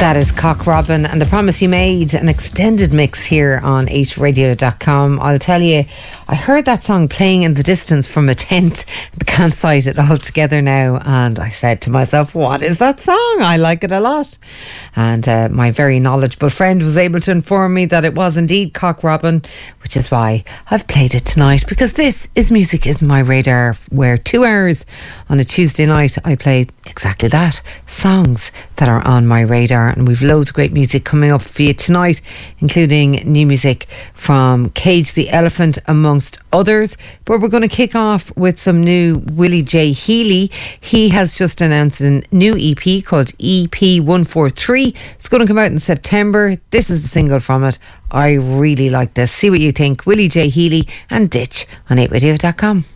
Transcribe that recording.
That is Cock Robin and The Promise You Made, an extended mix here on 8radio.com. I'll tell you, I heard that song playing in the distance from a tent at the campsite at All Together Now, and I said to myself, what is that song? I like it a lot. And my very knowledgeable friend was able to inform me that it was indeed Cock Robin, which is why I've played it tonight, because this is Music Is My Radar, where 2 hours on a Tuesday night I play exactly that, songs that are on my radar. And we've loads of great music coming up for you tonight, including new music from Cage the Elephant, amongst others. But we're going to kick off with some new Willie J. Healy. He has just announced a new EP called EP 143. It's going to come out in September. This is the single from it. I really like this. See what you think. Willie J. Healy and Ditch on 8radio.com.